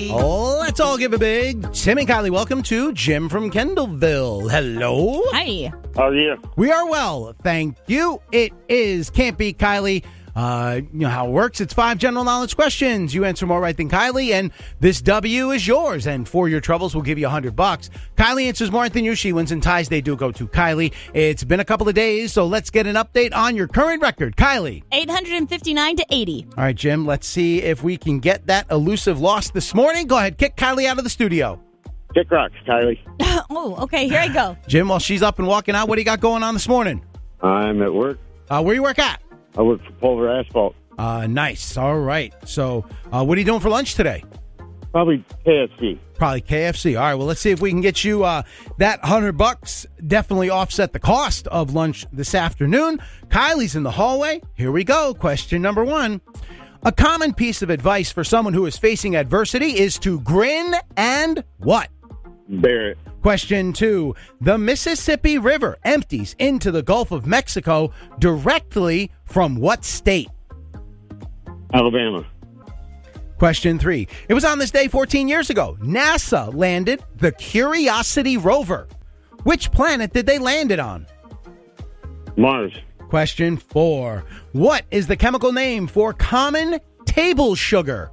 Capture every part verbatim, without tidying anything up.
Kylie. Oh, let's all give a big Tim and Kylie welcome to Jim from Kendallville. Hello. Hi. How are you? We are well, thank you. It is Can't Beat Kylie. Uh, you know how it works. It's five general knowledge questions. You answer more right than Kylie, and this W is yours. And for your troubles, we'll give you a hundred bucks. Kylie answers more right than you. She wins, and ties they do go to Kylie. It's been a couple of days, so let's get an update on your current record. Kylie. eight hundred fifty-nine to eighty. All right, Jim, let's see if we can get that elusive loss this morning. Go ahead, kick Kylie out of the studio. Kick rocks, Kylie. Oh, okay. Here I go. Jim, while she's up and walking out, what do you got going on this morning? I'm at work. Uh, where you work at? I work for Pulver Asphalt. Uh, nice. All right. So, uh, what are you doing for lunch today? Probably K F C. Probably K F C. All right. Well, let's see if we can get you uh, that hundred bucks. Definitely offset the cost of lunch this afternoon. Kylie's in the hallway. Here we go. Question number one. A common piece of advice for someone who is facing adversity is to grin and what? Bear it. Question two. The Mississippi River empties into the Gulf of Mexico directly from what state? Alabama. Question three. It was on this day fourteen years ago. NASA landed the Curiosity rover. Which planet did they land it on? Mars. Question four. What is the chemical name for common table sugar?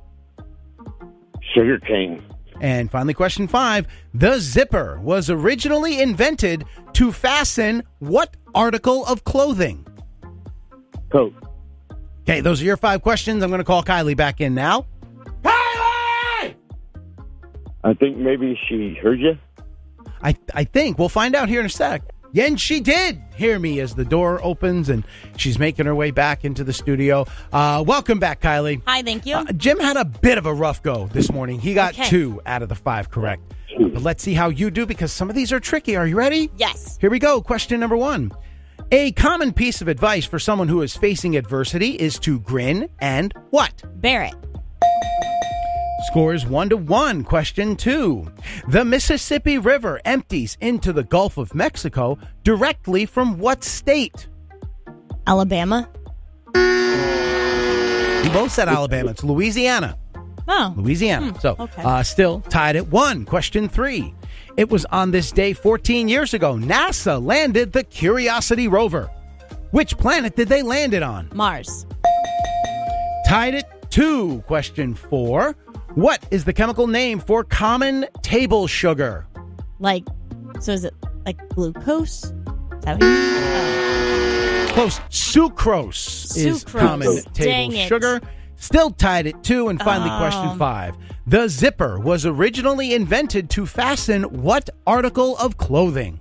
Sugar cane. And finally, question five. The zipper was originally invented to fasten what article of clothing? Coat. Okay, those are your five questions. I'm going to call Kylie back in now. Kylie! I think maybe she heard you. I I think. We'll find out here in a sec. Yeah, and she did hear me as the door opens, and she's making her way back into the studio. Uh, welcome back, Kylie. Hi, thank you. Uh, Jim had a bit of a rough go this morning. He got Okay. two out of the five correct. But let's see how you do, because some of these are tricky. Are you ready? Yes. Here we go. Question number one. A common piece of advice for someone who is facing adversity is to grin and what? Barrett. Scores one to one. Question two. The Mississippi River empties into the Gulf of Mexico directly from what state? Alabama. We both said Alabama. It's Louisiana. Oh. Louisiana. Hmm, So okay. uh, still tied at one. Question three. It was on this day fourteen years ago. NASA landed the Curiosity rover. Which planet did they land it on? Mars. Tied at two. Question four. What is the chemical name for common table sugar? Like, so is it like glucose? Is that what you Close. Sucrose, is Sucrose. common Dang table it. sugar. Still tied at two. And finally, Oh. question five. The zipper was originally invented to fasten what article of clothing?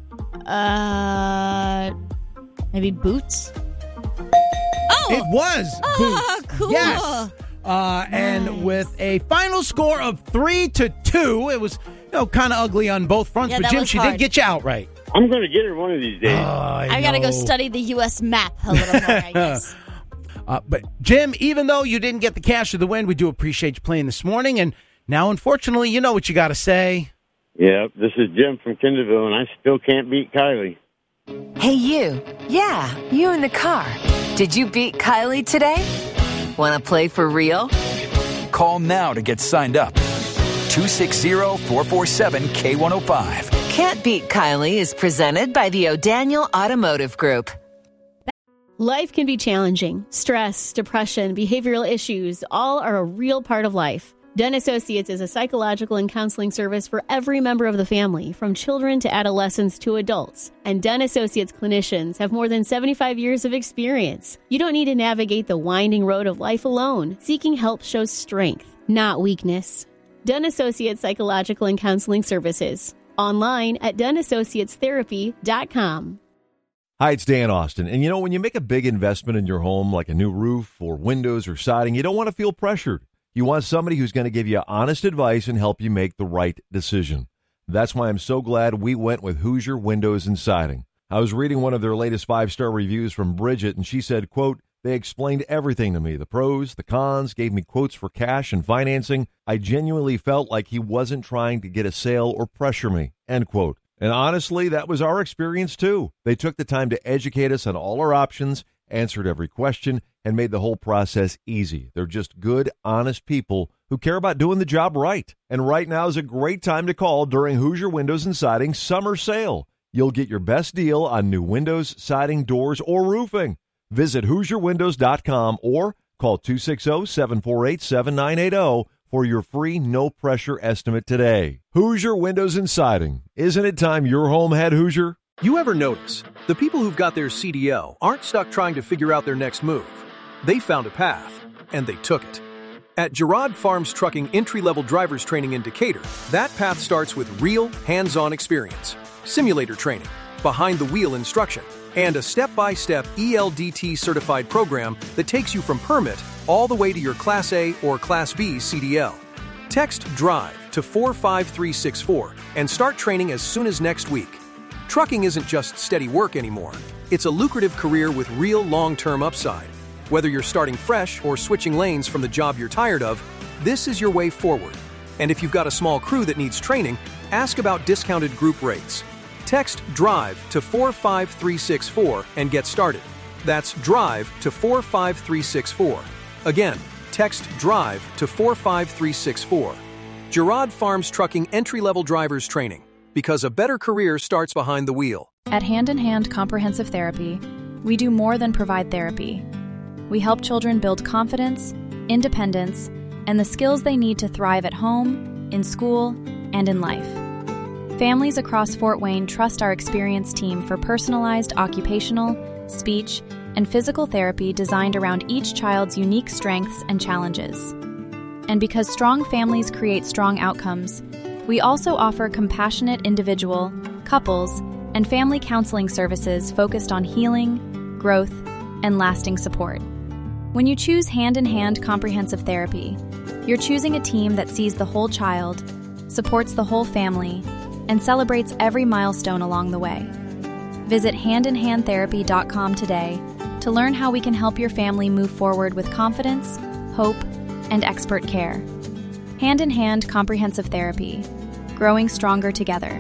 Uh, maybe boots? Oh! It was Oh, boots. cool. Yes. Uh, and Nice. with a final score of three to two, it was you know kind of ugly on both fronts. Yeah, but that Jim, was she hard. did get you outright. I'm going to get her one of these days. Oh, I I gotta go know. study the U S map a little more, I guess. Uh, but Jim, even though you didn't get the cash or the win, we do appreciate you playing this morning. And now, unfortunately, you know what you got to say. Yep, this is Jim from Kendallville, and I still can't beat Kylie. Hey, you. Yeah, you in the car. Did you beat Kylie today? Want to play for real? Call now to get signed up. two six zero, four four seven, K one oh five. Can't Beat Kylie is presented by the O'Daniel Automotive Group. Life can be challenging. Stress, depression, behavioral issues, all are a real part of life. Dunn Associates is a psychological and counseling service for every member of the family, from children to adolescents to adults. And Dunn Associates clinicians have more than seventy-five years of experience. You don't need to navigate the winding road of life alone. Seeking help shows strength, not weakness. Dunn Associates Psychological and Counseling Services. Online at dunn associates therapy dot com. Hi, it's Dan Austin. And you know, when you make a big investment in your home, like a new roof or windows or siding, you don't want to feel pressured. You want somebody who's going to give you honest advice and help you make the right decision. That's why I'm so glad we went with Hoosier Windows and Siding. I was reading one of their latest five-star reviews from Bridget, and she said, quote, "They explained everything to me, the pros, the cons, gave me quotes for cash and financing. I genuinely felt like he wasn't trying to get a sale or pressure me," end quote. And honestly, that was our experience too. They took the time to educate us on all our options, answered every question, and made the whole process easy. They're just good, honest people who care about doing the job right. And right now is a great time to call during Hoosier Windows and Siding summer sale. You'll get your best deal on new windows, siding, doors, or roofing. Visit Hoosier Windows dot com or call two six zero, seven four eight, seven nine eight zero for your free no-pressure estimate today. Hoosier Windows and Siding. Isn't it time your home had Hoosier? You ever notice the people who've got their C D L aren't stuck trying to figure out their next move? They found a path, and they took it. At Gerard Farms Trucking entry-level driver's training in Decatur, that path starts with real, hands-on experience, simulator training, behind-the-wheel instruction, and a step-by-step E L D T certified program that takes you from permit all the way to your Class A or Class B C D L. Text DRIVE to four five three six four and start training as soon as next week. Trucking isn't just steady work anymore. It's a lucrative career with real long-term upside. Whether you're starting fresh or switching lanes from the job you're tired of, this is your way forward. And if you've got a small crew that needs training, ask about discounted group rates. Text DRIVE to four five three six four and get started. That's DRIVE to four five three six four. Again, text DRIVE to four five three six four. Gerard Farms Trucking entry-level drivers training. Because a better career starts behind the wheel. At Hand in Hand Comprehensive Therapy, we do more than provide therapy. We help children build confidence, independence, and the skills they need to thrive at home, in school, and in life. Families across Fort Wayne trust our experienced team for personalized occupational, speech, and physical therapy designed around each child's unique strengths and challenges. And because strong families create strong outcomes, we also offer compassionate individual, couples, and family counseling services focused on healing, growth, and lasting support. When you choose Hand in Hand Comprehensive Therapy, you're choosing a team that sees the whole child, supports the whole family, and celebrates every milestone along the way. Visit hand in hand therapy dot com today to learn how we can help your family move forward with confidence, hope, and expert care. Hand in Hand Comprehensive Therapy. Growing stronger together.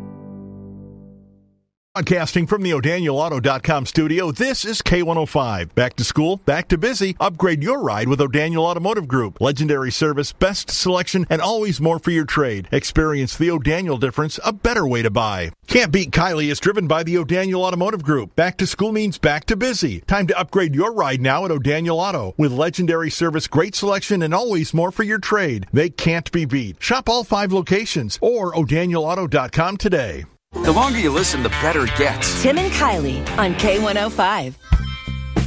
Broadcasting from the O'Daniel Auto dot com studio, this is K one oh five. Back to school, back to busy. Upgrade your ride with O'Daniel Automotive Group. Legendary service, best selection, and always more for your trade. Experience the O'Daniel difference, a better way to buy. Can't Beat Kylie is driven by the O'Daniel Automotive Group. Back to school means back to busy. Time to upgrade your ride now at O'Daniel Auto. With legendary service, great selection, and always more for your trade. They can't be beat. Shop all five locations or O'Daniel Auto dot com today. The longer you listen, the better it gets. Tim and Kylie on K one oh five.